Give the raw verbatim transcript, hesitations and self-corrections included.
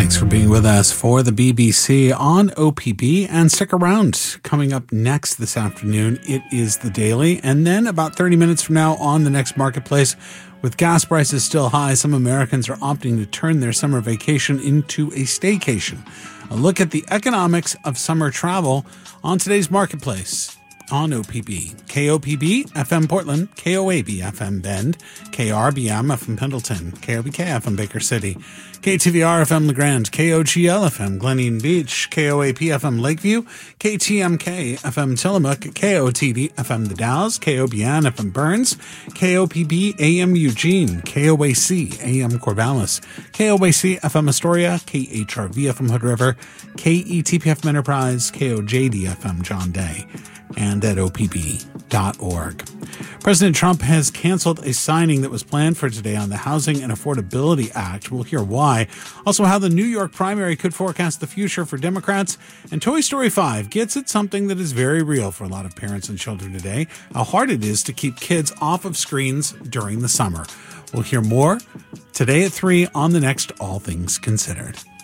Thanks for being with us for the B B C on O P B, and stick around. Coming up next this afternoon, it is The Daily, and then about thirty minutes from now on the next Marketplace. With gas prices still high, some Americans are opting to turn their summer vacation into a staycation. A look at the economics of summer travel on today's Marketplace on O P B. K O P B F M Portland, K O A B F M Bend, K R B M F M Pendleton, K O B K F M Baker City, K T V R F M LeGrand, K O G L F M Glen Eden Beach, K O A P F M Lakeview, K T M K F M Tillamook, K O T D F M The Dalles, K O B N F M Burns, K O P B A M Eugene, K O A C A M Corvallis, K O A C F M Astoria, K H R V F M Hood River, K E T P F M Enterprise, K O J D F M John Day, and at O P B dot org. President Trump has canceled a signing that was planned for today on the Housing and Affordability Act. We'll hear why. Also, how the New York primary could forecast the future for Democrats. And Toy Story five gets at something that is very real for a lot of parents and children today, how hard it is to keep kids off of screens during the summer. We'll hear more today at three on the next All Things Considered.